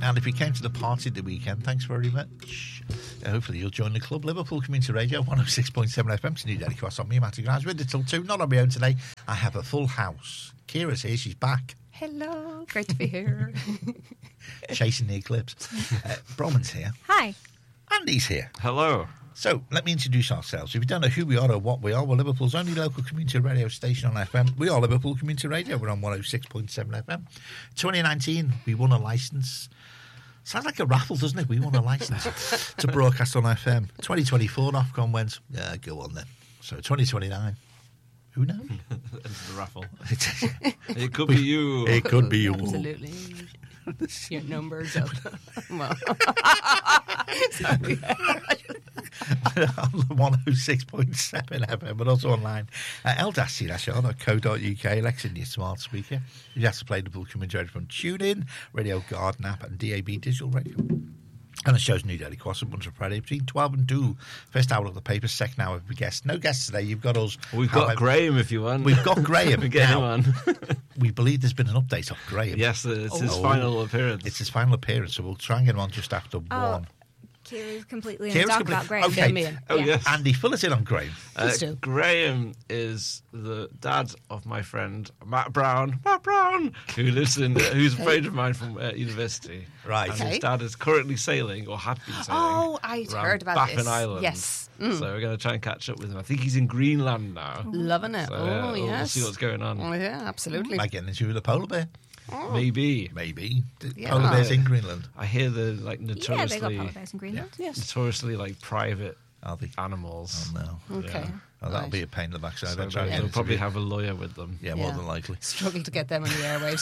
And if you came to the party the weekend, thanks very much. Hopefully you'll join the club. Liverpool Community Radio, 106.7 FM. It's New Daily Cross on me, Matty Grimes. With it till 2. Not on my own today. I have a full house. Kira's here. She's back. Hello. Great to be here. Chasing the eclipse. Bronwyn's here. Hi. Andy's here. Hello. So, let me introduce ourselves. If you don't know who we are or what we are, we're Liverpool's only local community radio station on FM. We are Liverpool Community Radio. We're on 106.7 FM. 2019, we won a licence. Sounds like a raffle, doesn't it? We won a licence to broadcast on FM. 2024, Ofcom went, yeah, go on then. So, 2029, who knows? Into the raffle. It could be you. It could be you. Absolutely. Your numbers up. Well. Sorry. On 106.7 FM, but also online at LDAC.co.uk, Alexa, your smart speaker. You have to play the Liverpool Community Radio from TuneIn, Radio Garden app, and DAB digital radio. And the show's New Daily Cross on Monday to Friday between 12 and 2. First hour of the paper, second hour of the guests. No guests today. You've got us. We've got Graham if you want. We've got Graham. We get him on. We believe there's been an update of Graham. Yes, it's his final appearance. It's his final appearance, so we'll try and get him on just after 1. Kira's completely in the dark about Graham. Okay. Fill me in. Oh, yes. Andy, fill us in on Graham. Graham is the dad of my friend Matt Brown. Matt Brown, who's a friend of mine from university. Right. And his dad is currently sailing, or had been sailing. Oh, I heard about Baffin this. Island. Yes. So we're going to try and catch up with him. I think he's in Greenland now. Loving it. So, yes. We'll see what's going on. Oh, yeah, absolutely. Might get into the polar bear. Oh. Maybe. Yeah. Polar bears in Greenland. I hear they're notoriously. Yeah, they got polar bears in Greenland. Yes. Notoriously private Are they? animals. Oh, no. Okay. Yeah. Oh, that'll Right. be a pain in the backside. So I'll try and get they'll it probably to be- have a lawyer with them. Yeah, more than likely. Struggle to get them on the airwaves.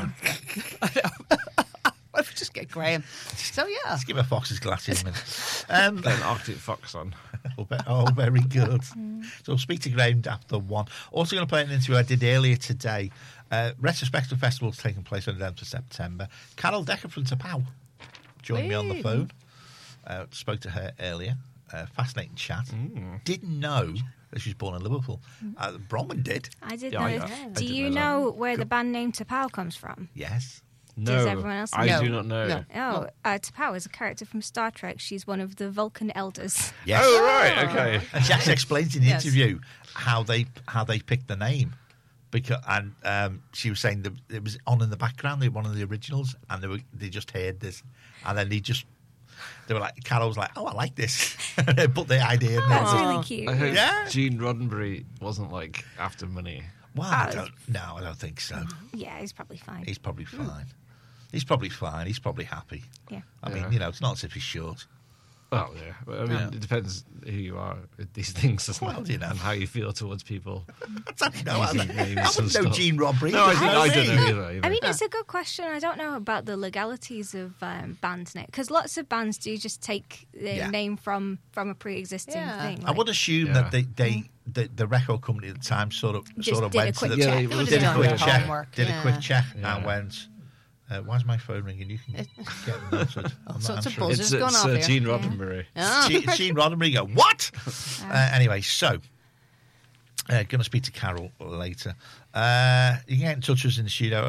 What if we just get Graham? So, yeah. Let's give a Fox's glasses a minute. Get an Arctic fox on. Oh, very good. So we'll speak to Graham after 1. Also going to play an interview I did earlier today. Retrospective Festival is taking place on the 11th of September. Carol Decker from Tapau joined me on the phone. Spoke to her earlier. Fascinating chat. Didn't know that she was born in Liverpool. Bronwyn did. I did Yeah, know. I Do didn't you know know where the band name Tapau comes from? Yes. No, Does everyone else I know? do not know. No. Oh, Tapau is a character from Star Trek. She's one of the Vulcan elders. Yes. Oh, right, okay. And she actually explains in the Yes. interview how they picked the name. She was saying that it was on in the background. They were one of the originals, and they just heard this, and then they were like, Carol was like, "Oh, I like this," they put the idea in there. That's really cute. I hope Yeah. Gene Roddenberry wasn't after money. Well, I don't think so. Yeah, he's probably fine. He's probably fine. He's probably fine. He's probably happy. Yeah. I mean, it's not as if he's short. Well, yeah. But, I mean, it depends who you are with these things, doesn't Well, it? you know. And how you feel towards people. I don't know. I Names and wouldn't know stuff. Gene Roddenberry. No, I Does don't he? know either. I mean, it's a good question. I don't know about the legalities of bands now, because lots of bands do just take their name from a pre-existing thing. I would assume that the record company at the time sort of did went a to quick the check. They would've did a done quick their check, homework, did a quick check, Yeah. and went. Why's my phone ringing? You can get noted. I'm So not it's a answering. buzz. It's What's going on here? Gene Roddenberry. Gene Roddenberry go, what? Anyway, so going to speak to Carol later. You can get in touch with us in the studio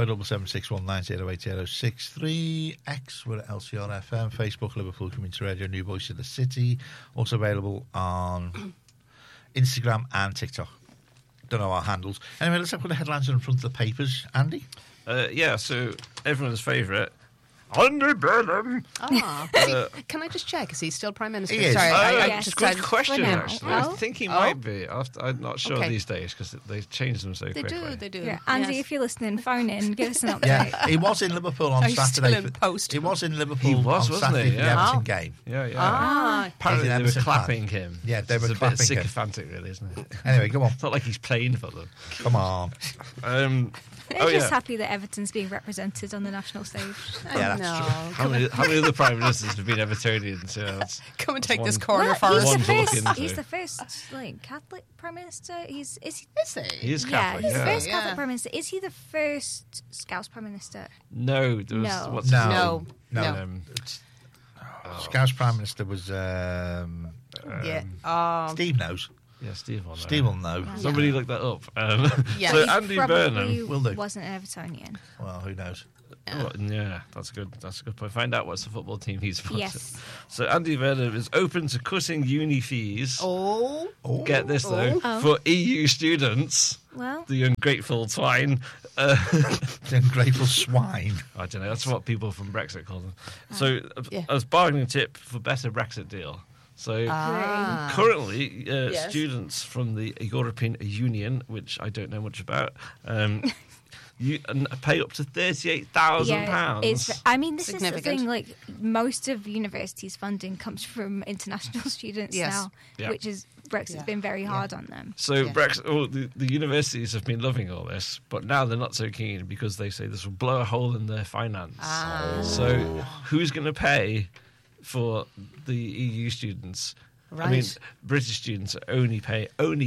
07761908063. X, we're at LCR FM, Facebook, Liverpool Community Radio, New Voice of the City. Also available on Instagram and TikTok. Don't know our handles. Anyway, let's have the headlines in front of the papers. Andy? So everyone's favourite, Andy Burnham. Can I just check? Is he still Prime Minister? He is. Sorry, I Yes. just Good said... question, For now. actually. I Oh. think he might be. I'm not sure Okay. these days because they change them so They quickly. do. Yeah, Andy, Yes. if you're listening, phone in, give us an update. Yeah, he was in Liverpool on Oh, he's Saturday. still in post. He was in Liverpool He was, on wasn't Saturday he? for the Yeah. Everton game. Yeah. He's Apparently an they were Everton clapping fan. him. Yeah, they were It's clapping a bit him. sycophantic, really, isn't it? Anyway, go on. It's not like he's playing for them. Come on. They're just happy that Everton's being represented on the national stage. Yeah, that's no. true. How many other prime ministers have been Evertonians? Come and take one- this corner Well, for us. One to look into. he's the first Catholic prime minister. Is he? Is he? He is Yeah, Catholic. he's the first Yeah. Catholic prime minister. Is he the first Scouse prime minister? No, there was No. what's his No. No. name? No. Scouse Prime Minister was Yeah. Steve knows. Yeah, Steve will know. Steve will know. Somebody look that up. Yeah. So He Andy Probably Burnham. Will do. wasn't an Evertonian. Well, who knows? Yeah, that's good. That's a good point. Find out what's the football team he's supporting. Yes. So Andy Vernon is open to cutting uni fees. Oh. Get this though, for EU students. Well, The ungrateful twine. The ungrateful swine. I don't know. That's what people from Brexit call them. So, Yeah. as bargaining tip for better Brexit deal. So, currently, Yes. students from the European Union, which I don't know much about, you pay up to £38,000. I mean, this is the Significant. thing. Like, most of universities' funding comes from international students Yes. now, Yeah. which is Brexit's been very hard on them. So Yeah. Brexit, the universities have been loving all this, but now they're not so keen because they say this will blow a hole in their finance. So who's going to pay for the EU students? Right. I mean, British students only paying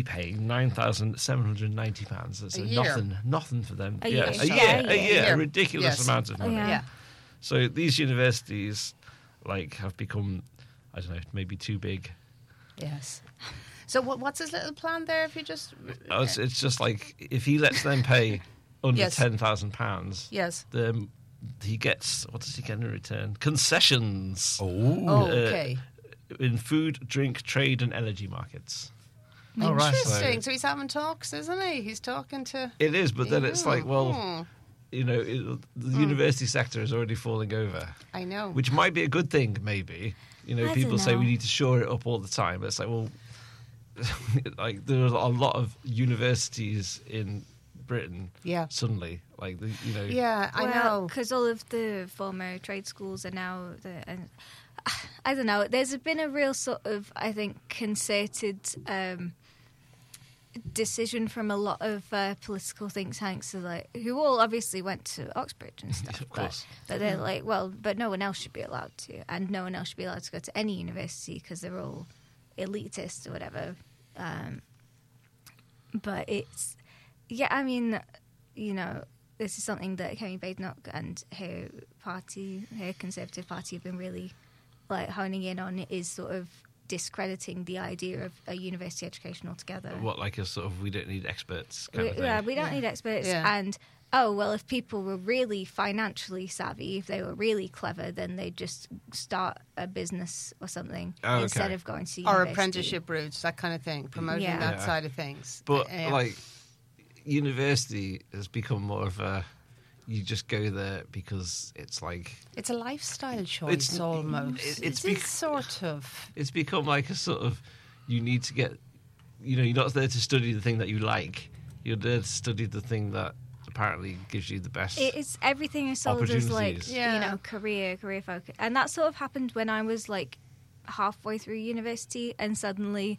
£9,790. That's A year. nothing for them. A year. A year, Yeah. a ridiculous Yes. amount of money. Yeah. Yeah. So these universities, have become, I don't know, maybe too big. Yes. So what's his little plan there? If you just It's just like if he lets them pay under Yes. £10,000, yes. then he gets, what does he get in return? Concessions Oh. Okay. in food, drink, trade, and energy markets. All right. Interesting. So he's having talks, isn't he? He's talking to. It is, but then it's like, well, Hmm. the university sector is already falling over, I know. which might be a good thing, maybe. I People don't say we know. need to shore it up all the time. But it's like, well, like there's a lot of universities in Britain. Yeah. Suddenly, Yeah, I know. Because all of the former trade schools are now I don't know. There's been a real sort of, I think, concerted decision from a lot of political think tanks, who all obviously went to Oxbridge and stuff. Of course. But they're like, well, but no one else should be allowed to, and no one else should be allowed to go to any university because they're all elitist or whatever. But it's, I mean, this is something that Kemi Badenoch and her Conservative Party, have been really honing in on, is sort of discrediting the idea of a university education altogether. what, like a sort of we don't need experts kind of thing. Yeah, we don't need experts. Yeah. And, if people were really financially savvy, if they were really clever, then they'd just start a business or something instead of going to Or university. apprenticeship routes, that kind of thing, promoting Yeah. that Yeah. side of things. But Yeah. university has become more of a, you just go there because it's like It's a lifestyle choice almost. it's sort of. it's become like a sort of, you need to get, you're not there to study the thing that you like, you're there to study the thing that apparently gives you the best. It's everything is sold as Opportunities. Yeah. career focus, and that sort of happened when I was halfway through university, and suddenly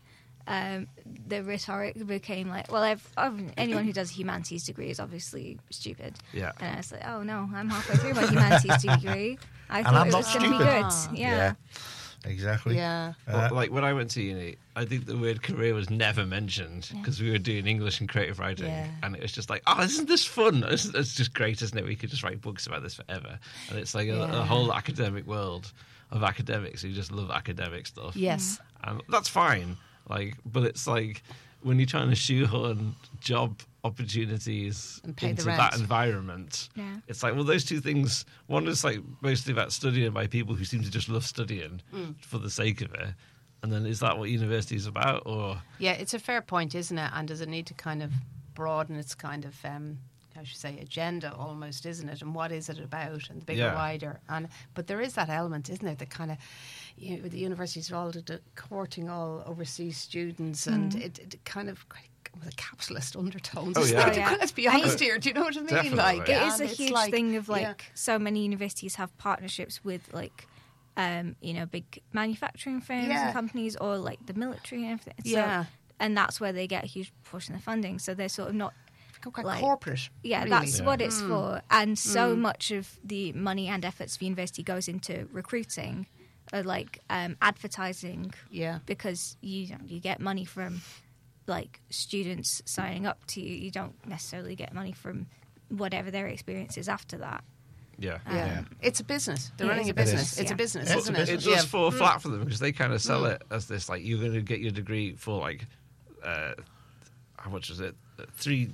the rhetoric became anyone who does a humanities degree is obviously stupid. Yeah. And I was like, oh no, I'm halfway through my humanities degree. I And thought I'm it not was going to be stupid. good. Yeah. Exactly. Yeah. Like when I went to uni, I think the word career was never mentioned because we were doing English and creative writing, Yeah. and it was just like, oh, isn't this fun? It's just great, isn't it? We could just write books about this forever, and it's like a whole academic world of academics who just love academic stuff. Yes. And that's fine. But it's like when you're trying to shoehorn job opportunities And pay the into rent. that environment, Yeah. it's like, well, those two things, one is mostly about studying by people who seem to just love studying for the sake of it. And then is that what university is about? Or Yeah, it's a fair point, isn't it? And does it need to kind of broaden its kind of, how should I say, agenda almost, isn't it? And what is it about? And the bigger, Yeah. wider. But there is that element, isn't there? That kind of, the universities are all courting all overseas students, and it kind of with a capitalist undertones. Oh, isn't yeah. it? Oh, yeah. Let's be honest here. Do you know what I mean? Definitely. It is a and it's huge thing of so many universities have partnerships with big manufacturing firms Yeah. and companies, or the military and everything. Yeah. And that's where they get a huge portion of funding. So they're sort of not. Go quite like- corporate. Yeah, really. that's what it's for. And so much of the money and efforts for university goes into recruiting, or advertising. Yeah. Because you get money from students signing up to you. You don't necessarily get money from whatever their experience is after that. yeah. Yeah. It's a business. They're Yeah, running a it's a business. business, It's a yeah. business, It's a isn't business. it? It does fall flat for them because they kind of sell it as this, you're going to get your degree for how much is it?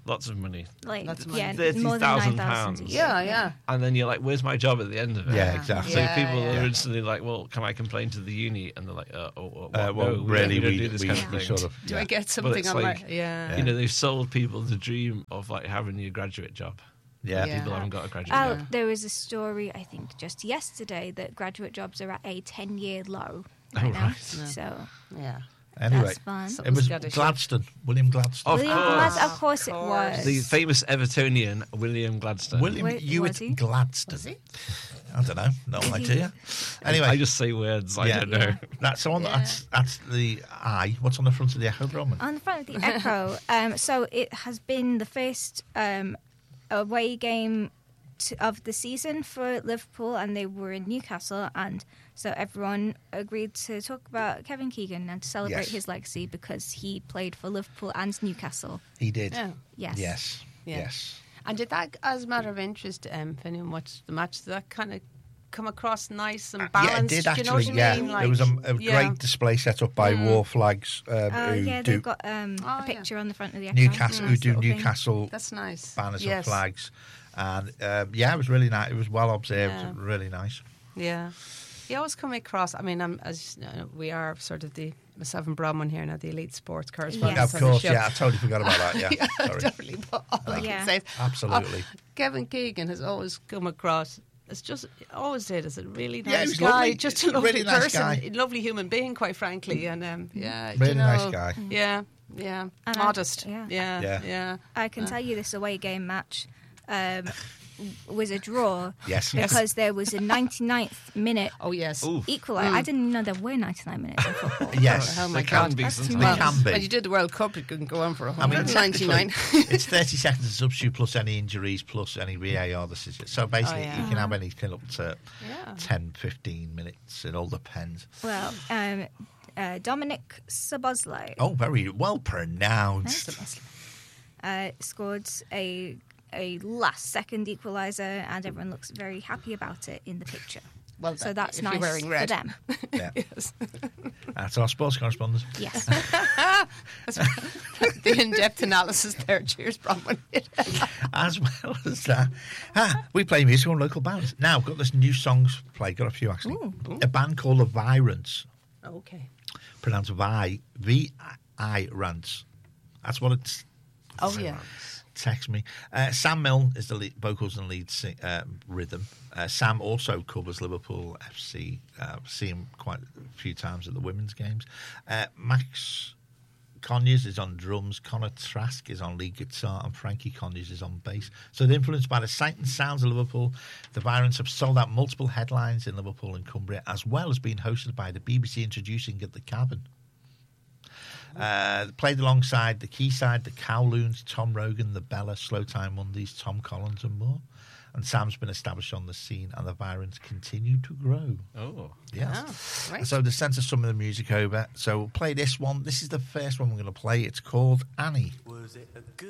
lots of money. Like, Lots of money. yeah, £30,000 more than 9,000. Yeah. And then you're like, where's my job at the end of it? Yeah, exactly. So Yeah, people yeah. are instantly like, well, can I complain to the uni? And they're like, what? Well, No, really, we don't we do this kind of we thing. sort of. Do yeah. I get But something it's on like, my... Yeah. you know, they've sold people the dream of like having your graduate job. Yeah. Yeah. People haven't got a graduate Oh, job. there was a story, I think, just yesterday that graduate jobs are at a 10-year low Oh, right now. right. So Yeah. Anyway, that's fun. So- it was Scottish. Gladstone, William Gladstone. Of William course. Gladstone, of course it Of was. course. The famous Evertonian William Gladstone. William Wait, Hewitt was he? Gladstone. Was he? I don't know. No idea. Anyway, I just say words. I yeah. don't know. That's on. Yeah. That's the I. What's on the front of the Echo, Bronwyn? On the front of the Echo, so it has been the first away game of the season for Liverpool, and they were in Newcastle, and so everyone agreed to talk about Kevin Keegan and to celebrate Yes. his legacy because he played for Liverpool and Newcastle. He did. Yeah. Yes. Yes. Yeah. Yes. And did that, as a matter of interest, if anyone watched the match, did that kind of come across nice and Yeah, it balanced? did Do actually. you know what I Yeah, mean? there was a yeah. great display set up by War Flags Oh who yeah, do they've got Oh, a yeah. picture on the front of the Echo. Newcastle, who Nice do little thing. Newcastle That's nice. banners Yes. and flags, and yeah, it was really nice. It was well observed, Yeah. really nice. Yeah. You always come across, I mean, as you know, we are sort of myself and Bronwyn here now, the elite sports correspondents. Of on the course, show. yeah, I totally forgot about that. Yeah, sorry, Definitely. But all I Yeah. can say is, absolutely. Kevin Keegan has always come across. It's just always did as a really Yeah, he nice was guy, lovely. just a lovely Really nice person, guy. a lovely human being, quite frankly, and yeah, Really you know, nice guy. Yeah, And modest. yeah. Yeah. I can tell you this away game match was a draw Yes. because there was a 99th minute Oh yes. Ooh. equaliser. I didn't even know there were 99 minutes in football. Yes, Oh my There can God. be That's sometimes. too much. They can be. When you did the World Cup, it couldn't go on for I mean, 199. technically, it's 30 seconds of substitute plus any injuries plus any VAR decisions. So basically, yeah. you can have anything up to Yeah. 10, 15 minutes. It all depends. Well, Dominic Szoboszlai Oh, very well pronounced. scored a last-second equaliser, and everyone looks very happy about it in the picture. Well So done, that's if you're nice wearing for red. them. Yeah. Yes. That's our sports correspondent. Yes. The in-depth analysis there. Cheers, Bronwyn. As well as that, we play music on local bands. Now, we've got this new songs play. Got a few actually. A band called The Virants, Okay. pronounced V-I Rants. That's what it's. Oh yeah. Text me. Sam Milne is the lead, vocals and lead rhythm. Sam also covers Liverpool FC. See him quite a few times at the women's games. Max Conyers is on drums. Connor Trask is on lead guitar, and Frankie Conyers is on bass. So they're influenced by the sight and sounds of Liverpool. The Virants have sold out multiple headlines in Liverpool and Cumbria, as well as being hosted by the BBC introducing at the Cavern. Played alongside the Quayside, the Kowloons, Tom Rogan, the Bella, Slow Time Mondays, Tom Collins, and more. And Sam's been established on the scene, and the Virants continue to grow. Oh. Yes. Oh, right. So they sent us some of the music over. So we'll play this one. This is the first one we're going to play. It's called Annie. Was it a good